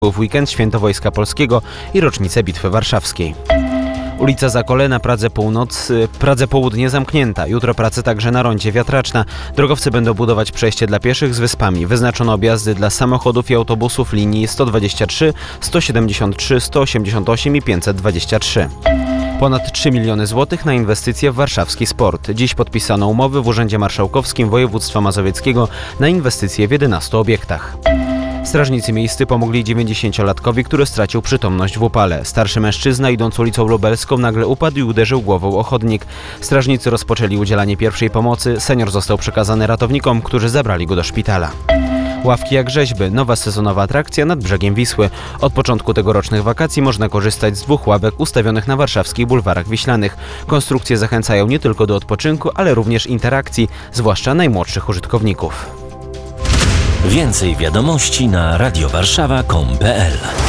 w weekend Święto Wojska Polskiego i rocznicę Bitwy Warszawskiej. Ulica Zakole na Pradze Południe zamknięta. Jutro prace także na rondzie Wiatraczna. Drogowcy będą budować przejście dla pieszych z wyspami. Wyznaczono objazdy dla samochodów i autobusów linii 123, 173, 188 i 523. Ponad 3 miliony złotych na inwestycje w warszawski sport. Dziś podpisano umowy w Urzędzie Marszałkowskim Województwa Mazowieckiego na inwestycje w 11 obiektach. Strażnicy miejscy pomogli 90-latkowi, który stracił przytomność w upale. Starszy mężczyzna, idąc ulicą Lubelską, nagle upadł i uderzył głową o chodnik. Strażnicy rozpoczęli udzielanie pierwszej pomocy. Senior został przekazany ratownikom, którzy zabrali go do szpitala. Ławki jak rzeźby, nowa sezonowa atrakcja nad brzegiem Wisły. Od początku tegorocznych wakacji można korzystać z 2 ławek ustawionych na warszawskich bulwarach wiślanych. Konstrukcje zachęcają nie tylko do odpoczynku, ale również interakcji, zwłaszcza najmłodszych użytkowników. Więcej wiadomości na radiowarszawa.com.pl